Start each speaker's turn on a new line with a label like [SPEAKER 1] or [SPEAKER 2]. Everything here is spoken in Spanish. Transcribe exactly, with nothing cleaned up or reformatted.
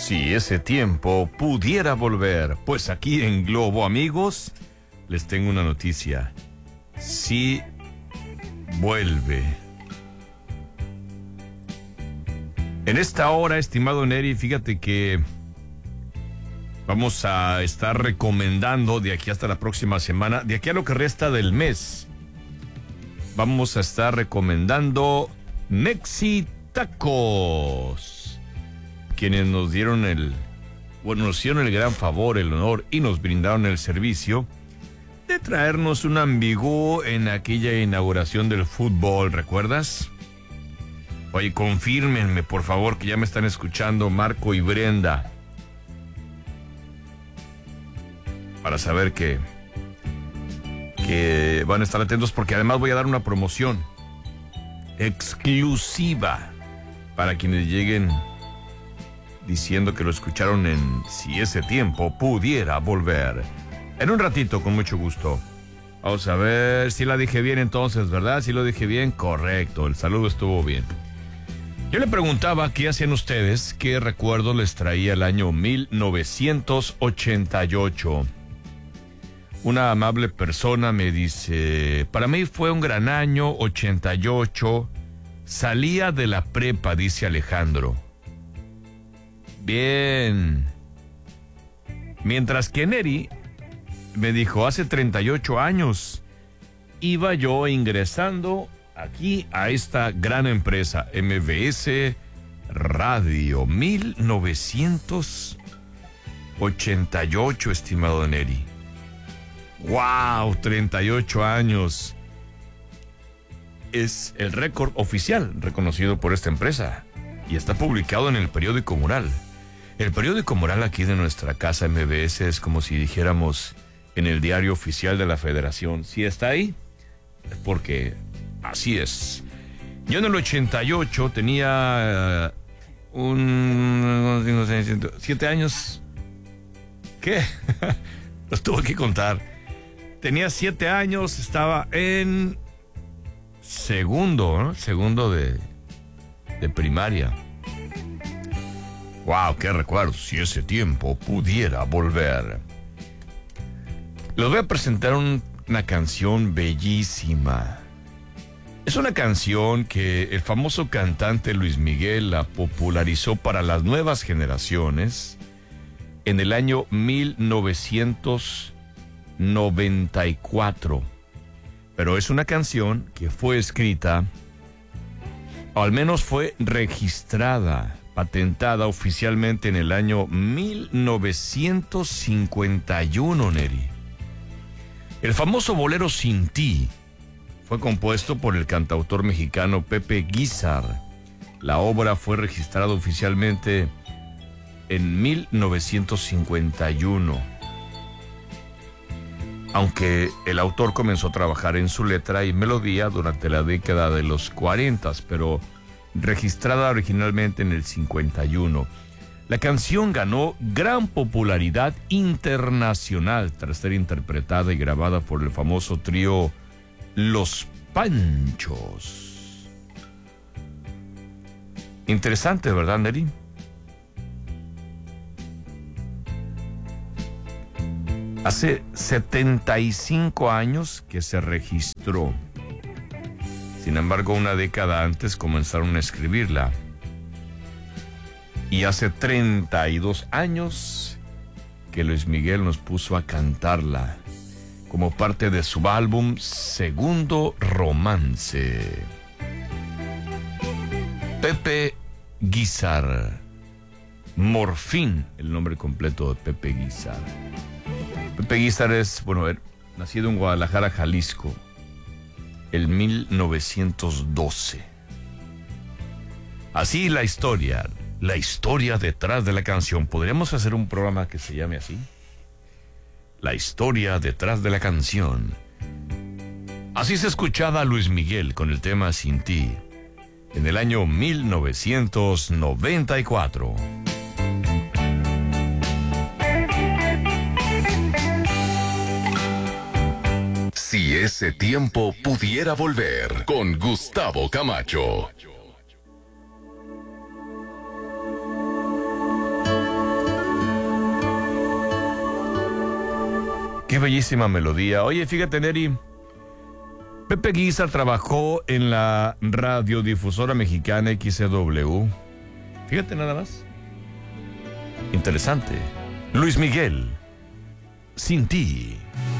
[SPEAKER 1] Si ese tiempo pudiera volver, pues aquí en Globo, amigos, les tengo una noticia. Sí vuelve. En esta hora, estimado Neri, fíjate que vamos a estar recomendando de aquí hasta la próxima semana, de aquí a lo que resta del mes, vamos a estar recomendando Mexi Tacos, quienes nos dieron el, bueno, nos hicieron el gran favor, el honor y nos brindaron el servicio de traernos un ambigú en aquella inauguración del fútbol, ¿recuerdas? Oye, confírmenme, por favor, que ya me están escuchando Marco y Brenda, para saber que, que van a estar atentos, porque además voy a dar una promoción exclusiva para quienes lleguen diciendo que lo escucharon en Si ese tiempo pudiera volver. En un ratito, con mucho gusto. Vamos a ver si la dije bien entonces, ¿verdad? Si lo dije bien, correcto, el saludo estuvo bien. Yo le preguntaba qué hacían ustedes, qué recuerdos les traía el año mil novecientos ochenta y ocho. Una amable persona me dice, para mí fue un gran año, ochenta y ocho, salía de la prepa, dice Alejandro. Bien. Mientras que Neri me dijo, hace treinta y ocho años iba yo ingresando aquí a esta gran empresa, M B S Radio, mil novecientos ochenta y ocho, estimado Neri. ¡Wow! treinta y ocho años. Es el récord oficial reconocido por esta empresa y está publicado en el periódico Mural. El periódico Mural aquí de nuestra casa M B S es como si dijéramos en el diario oficial de la Federación. Si está ahí, es porque así es. Yo en el ochenta y ocho tenía uh, un... siete años. ¿Qué? Los tuve que contar. Tenía siete años, estaba en segundo, ¿no? Segundo de, de primaria. ¡Wow! ¡Qué recuerdos! Si ese tiempo pudiera volver. Les voy a presentar un, una canción bellísima. Es una canción que el famoso cantante Luis Miguel la popularizó para las nuevas generaciones en el año mil novecientos noventa y cuatro. Pero es una canción que fue escrita, o al menos fue registrada, patentada oficialmente en el año mil novecientos cincuenta y uno, Neri. El famoso bolero Sin Ti fue compuesto por el cantautor mexicano Pepe Guizar. La obra fue registrada oficialmente en mil novecientos cincuenta y uno. Aunque el autor comenzó a trabajar en su letra y melodía durante la década de los cuarenta, pero registrada originalmente en el cincuenta y uno. La canción ganó gran popularidad internacional tras ser interpretada y grabada por el famoso trío Los Panchos. Interesante, ¿verdad, Neri? Hace setenta y cinco años que se registró. Sin embargo, una década antes comenzaron a escribirla. Y hace treinta y dos años que Luis Miguel nos puso a cantarla como parte de su álbum Segundo Romance. Pepe Guizar. Morfín, el nombre completo de Pepe Guizar. Pepe Guizar es, bueno, er, nacido en Guadalajara, Jalisco, en mil novecientos doce. Así la historia, la historia detrás de la canción. ¿Podríamos hacer un programa que se llame así? La historia detrás de la canción. Así se escuchaba a Luis Miguel con el tema Sin Ti, en el año mil novecientos noventa y cuatro.
[SPEAKER 2] Si ese tiempo pudiera volver, con Gustavo Camacho.
[SPEAKER 1] Qué bellísima melodía. Oye, fíjate, Neri, Pepe Guizar trabajó en la radiodifusora mexicana X C W. Fíjate nada más. Interesante. Luis Miguel, Sin Ti.